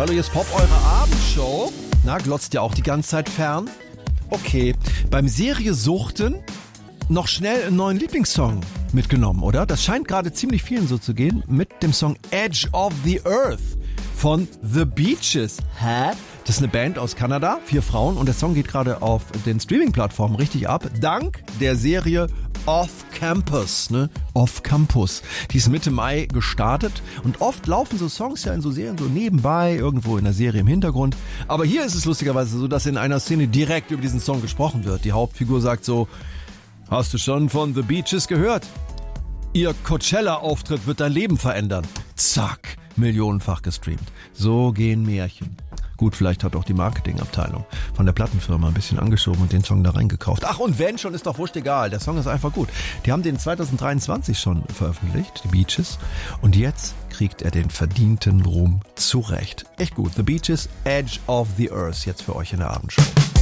Hallo, hier ist Pop, eure Abendshow. Na, glotzt ihr auch die ganze Zeit fern? Okay, beim Serie Suchten noch schnell einen neuen Lieblingssong mitgenommen, oder? Das scheint gerade ziemlich vielen so zu gehen mit dem Song Edge of the Earth von The Beaches. Hä? Das ist eine Band aus Kanada, 4 Frauen, und der Song geht gerade auf den Streaming-Plattformen richtig ab, dank der Serie Off Campus, ne? Off Campus. Die ist Mitte Mai gestartet und oft laufen so Songs ja in so Serien so nebenbei, irgendwo in der Serie im Hintergrund. Aber hier ist es lustigerweise so, dass in einer Szene direkt über diesen Song gesprochen wird. Die Hauptfigur sagt so: Hast du schon von The Beaches gehört? Ihr Coachella-Auftritt wird dein Leben verändern. Zack, millionenfach gestreamt. So gehen Märchen. Gut, vielleicht hat auch die Marketingabteilung von der Plattenfirma ein bisschen angeschoben und den Song da reingekauft. Ach, und wenn schon, ist doch wurscht egal. Der Song ist einfach gut. Die haben den 2023 schon veröffentlicht, die Beaches. Und jetzt kriegt er den verdienten Ruhm zurecht. Echt gut. The Beaches, Edge of the Earth, jetzt für euch in der Abendshow.